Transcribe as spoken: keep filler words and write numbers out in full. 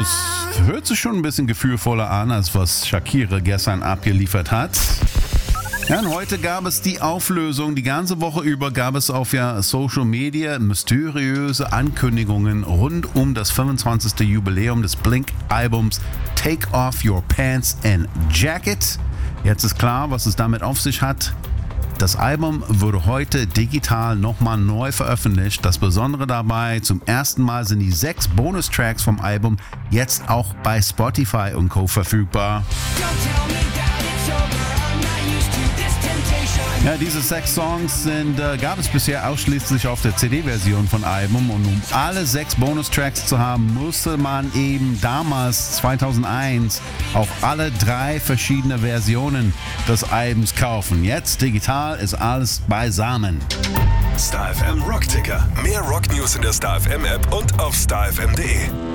Das hört sich schon ein bisschen gefühlvoller an, als was Shakira gestern abgeliefert hat. Ja, und heute gab es die Auflösung. Die ganze Woche über gab es auf ja Social Media mysteriöse Ankündigungen rund um das fünfundzwanzigste Jubiläum des Blink-Albums Take Off Your Pants and Jacket. Jetzt ist klar, was es damit auf sich hat. Das Album wurde heute digital nochmal neu veröffentlicht. Das Besondere dabei, zum ersten Mal sind die sechs Bonustracks vom Album jetzt auch bei Spotify und Co. verfügbar. Ja, diese sechs Songs sind, äh, gab es bisher ausschließlich auf der C D-Version von Album, und um alle sechs Bonustracks zu haben, musste man eben damals, zweitausendeins, auch alle drei verschiedene Versionen des Albums kaufen. Jetzt digital ist alles beisammen. Star F M Rockticker. Mehr Rock-News in der Star F M App und auf star f m punkt d e.